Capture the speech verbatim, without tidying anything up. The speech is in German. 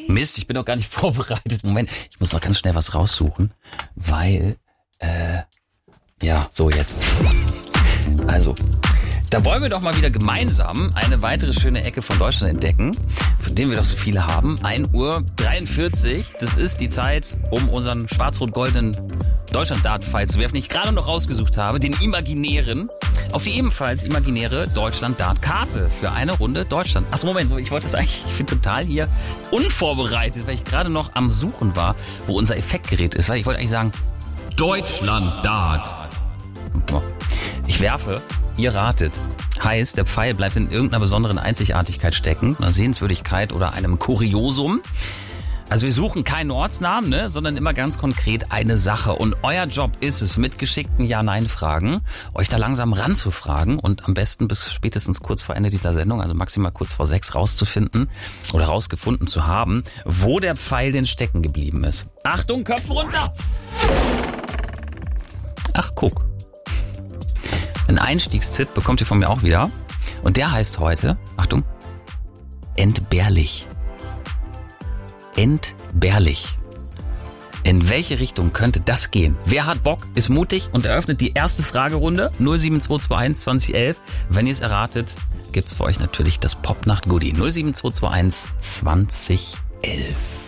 Mist, ich bin doch gar nicht vorbereitet. Moment, ich muss noch ganz schnell was raussuchen, weil, äh, ja, so jetzt. Also, da wollen wir doch mal wieder gemeinsam eine weitere schöne Ecke von Deutschland entdecken, von denen wir doch so viele haben. ein Uhr dreiundvierzig, das ist die Zeit, um unseren schwarz-rot-goldenen Deutschland-Dart-Pfeil zu werfen, den ich gerade noch rausgesucht habe, den imaginären, auf die ebenfalls imaginäre Deutschland-Dart-Karte für eine Runde Deutschland. Achso, Moment, ich wollte es eigentlich, ich bin total hier unvorbereitet, weil ich gerade noch am Suchen war, wo unser Effektgerät ist, weil ich wollte eigentlich sagen, Deutschland-Dart. Ich werfe, ihr ratet. Heißt, der Pfeil bleibt in irgendeiner besonderen Einzigartigkeit stecken, einer Sehenswürdigkeit oder einem Kuriosum. Also wir suchen keinen Ortsnamen, ne, sondern immer ganz konkret eine Sache. Und euer Job ist es, mit geschickten Ja-Nein-Fragen, euch da langsam ranzufragen und am besten bis spätestens kurz vor Ende dieser Sendung, also maximal kurz vor sechs, rauszufinden oder rausgefunden zu haben, wo der Pfeil denn stecken geblieben ist. Achtung, Köpfe runter! Ach, guck. Ein Einstiegstipp bekommt ihr von mir auch wieder. Und der heißt heute, Achtung, entbehrlich. Entbehrlich. In welche Richtung könnte das gehen? Wer hat Bock, ist mutig und eröffnet die erste Fragerunde null sieben zwei zwei eins zwanzig elf. Wenn ihr es erratet, gibt's für euch natürlich das Popnacht-Goodie null sieben zwei zwei eins zwanzig elf.